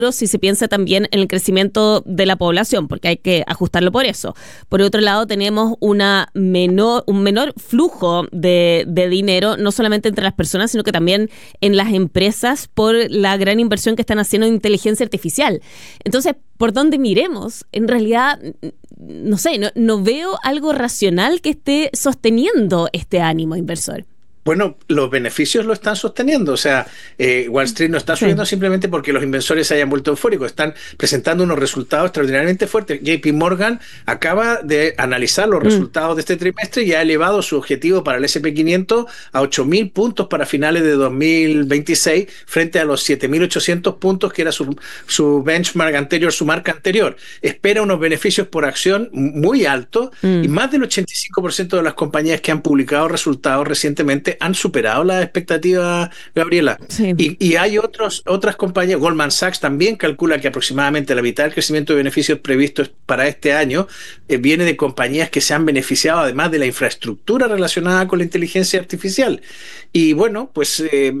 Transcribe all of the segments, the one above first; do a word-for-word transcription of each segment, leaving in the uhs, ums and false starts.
si se piensa también en el crecimiento de la población, porque hay que ajustarlo por eso. Por otro lado, tenemos una menor, un menor flujo de, de dinero, no solamente entre las personas, sino que también en las empresas por la gran inversión que están haciendo en inteligencia artificial. Entonces, por donde miremos, en realidad, no sé, no, no veo algo racional que esté sosteniendo este ánimo inversor. Bueno, los beneficios lo están sosteniendo, o sea, eh, Wall Street no está subiendo sí. simplemente porque los inversores se hayan vuelto eufóricos, están presentando unos resultados extraordinariamente fuertes. J P Morgan acaba de analizar los mm. resultados de este trimestre y ha elevado su objetivo para el ese and pe quinientos a ocho mil puntos para finales de dos mil veintiséis frente a los siete mil ochocientos puntos que era su, su benchmark anterior, su marca anterior. Espera unos beneficios por acción muy altos mm. y más del ochenta y cinco por ciento de las compañías que han publicado resultados recientemente han superado las expectativas, Gabriela. Sí. Y, y hay otros, otras compañías, Goldman Sachs también calcula que aproximadamente la mitad del crecimiento de beneficios previstos para este año eh, viene de compañías que se han beneficiado además de la infraestructura relacionada con la inteligencia artificial. Y bueno, pues eh,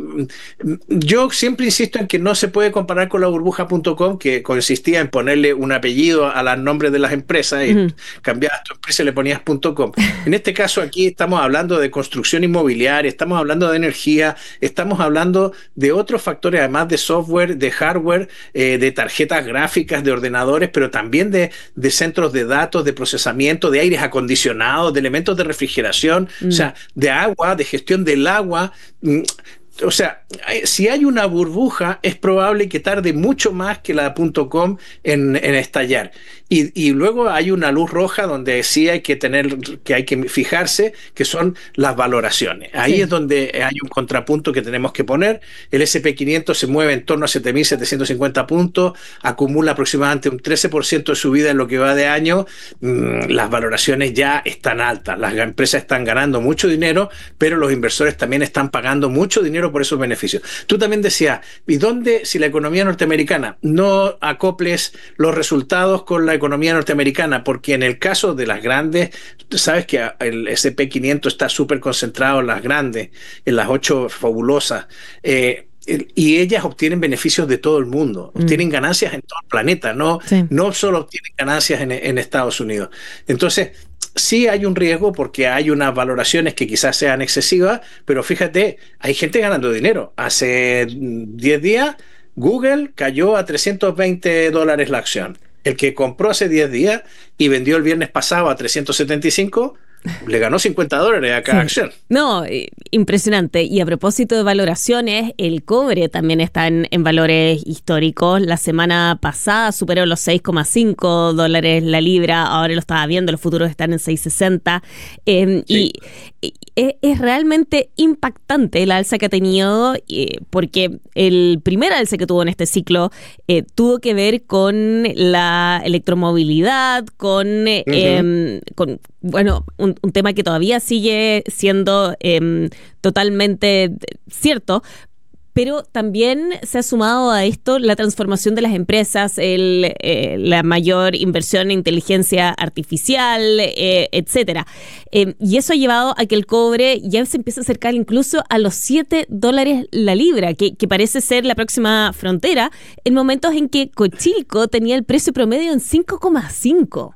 yo siempre insisto en que no se puede comparar con la burbuja punto com, que consistía en ponerle un apellido a los nombres de las empresas y uh-huh. cambiabas tu empresa y le ponías .com. En este caso aquí estamos hablando de construcción inmobiliaria, estamos hablando de energía, estamos hablando de otros factores, además de software, de hardware, eh, de tarjetas gráficas, de ordenadores, pero también de, de centros de datos, de procesamiento, de aires acondicionados, de elementos de refrigeración, mm. o sea, de agua, de gestión del agua. Mm, O sea, si hay una burbuja, es probable que tarde mucho más que la .com en, en estallar. Y, y luego hay una luz roja donde sí hay que tener, que hay que fijarse, que son las valoraciones. Ahí sí. es donde hay un contrapunto que tenemos que poner. El ese and pe quinientos se mueve en torno a siete mil setecientos cincuenta puntos, acumula aproximadamente un trece por ciento de subida en lo que va de año. Las valoraciones ya están altas. Las empresas están ganando mucho dinero, pero los inversores también están pagando mucho dinero por esos beneficios. Tú también decías, ¿y dónde, si la economía norteamericana no acoples los resultados con la economía norteamericana? Porque en el caso de las grandes, sabes que el ese and pe quinientos está súper concentrado en las grandes, en las ocho fabulosas, eh, y ellas obtienen beneficios de todo el mundo, mm. obtienen ganancias en todo el planeta, no, sí. no solo obtienen ganancias en, en Estados Unidos. Entonces, sí hay un riesgo porque hay unas valoraciones que quizás sean excesivas, pero fíjate, hay gente ganando dinero. Hace diez días Google cayó a trescientos veinte dólares la acción. El que compró hace diez días y vendió el viernes pasado a trescientos setenta y cinco, le ganó cincuenta dólares a cada sí. acción. No, impresionante. Y a propósito de valoraciones, el cobre también está en, en valores históricos. La semana pasada superó los seis coma cinco dólares la libra. Ahora lo estaba viendo, los futuros están en seis sesenta. Eh, sí. Y, y es, es realmente impactante la alza que ha tenido, eh, porque el primer alza que tuvo en este ciclo eh, tuvo que ver con la electromovilidad, con, uh-huh. eh, con bueno, un, un tema que todavía sigue siendo eh, totalmente cierto, pero también se ha sumado a esto la transformación de las empresas, el, eh, la mayor inversión en inteligencia artificial, eh, etcétera. Eh, y eso ha llevado a que el cobre ya se empiece a acercar incluso a los siete dólares la libra, que, que parece ser la próxima frontera, en momentos en que Cochilco tenía el precio promedio en cinco coma cinco.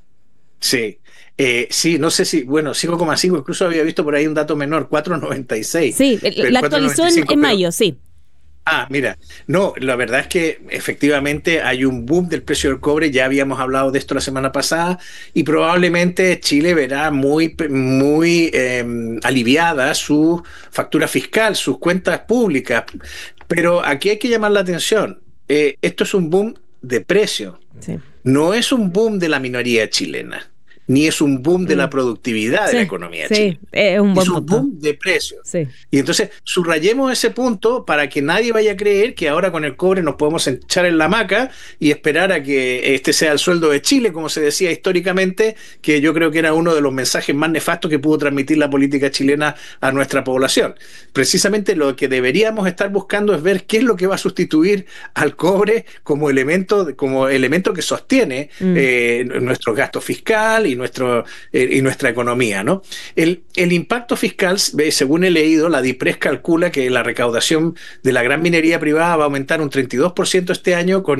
Sí. Eh, sí, no sé si, bueno, cinco coma cinco, incluso había visto por ahí un dato menor, cuatro coma noventa y seis. Sí, la actualizó en, en mayo, pero, sí. Ah, mira, no, la verdad es que efectivamente hay un boom del precio del cobre, ya habíamos hablado de esto la semana pasada, y probablemente Chile verá muy, muy eh, aliviada su factura fiscal, sus cuentas públicas, pero aquí hay que llamar la atención, eh, esto es un boom de precio, sí. no es un boom de la minoría chilena. Ni es un boom de la productividad sí, de la economía sí, chilena. Es un, buen es un punto. boom de precios. Sí. Y entonces subrayemos ese punto para que nadie vaya a creer que ahora con el cobre nos podemos echar en la hamaca y esperar a que este sea el sueldo de Chile, como se decía históricamente, que yo creo que era uno de los mensajes más nefastos que pudo transmitir la política chilena a nuestra población. Precisamente lo que deberíamos estar buscando es ver qué es lo que va a sustituir al cobre como elemento, como elemento que sostiene mm. eh, nuestro gasto fiscal y nuestro, eh, y nuestra economía, ¿no? El, el impacto fiscal, según he leído, la DIPRES calcula que la recaudación de la gran minería privada va a aumentar un treinta y dos por ciento este año, con